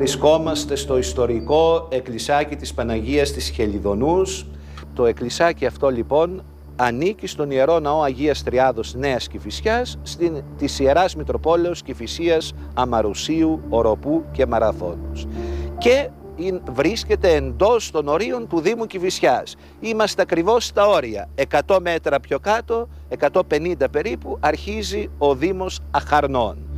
Βρισκόμαστε στο ιστορικό εκκλησάκι της Παναγίας της Χελιδονούς. Το εκκλησάκι αυτό λοιπόν ανήκει στον Ιερό Ναό Αγίας Τριάδος Νέας Κηφισιάς, της Ιεράς Μητροπόλεως Κηφισίας, Αμαρουσίου, Οροπού και Μαραθώνους. Και βρίσκεται εντός των ορίων του Δήμου Κηφισιάς. Είμαστε ακριβώς στα όρια. 100 μέτρα πιο κάτω, 150 περίπου, αρχίζει ο Δήμος Αχαρνών.